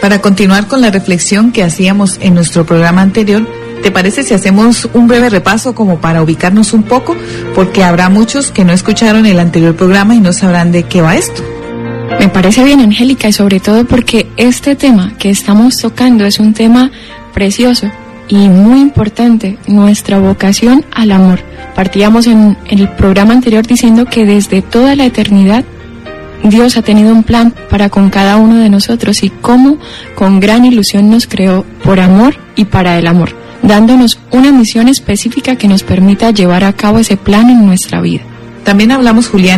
Para continuar con la reflexión que hacíamos en nuestro programa anterior, ¿te parece si hacemos un breve repaso como para ubicarnos un poco? Porque habrá muchos que no escucharon el anterior programa y no sabrán de qué va esto. Me parece bien, Angélica, y sobre todo porque este tema que estamos tocando es un tema precioso y muy importante, nuestra vocación al amor. Partíamos en el programa anterior diciendo que desde toda la eternidad Dios ha tenido un plan para con cada uno de nosotros y cómo con gran ilusión nos creó por amor y para el amor, dándonos una misión específica que nos permita llevar a cabo ese plan en nuestra vida. También hablamos, Julián,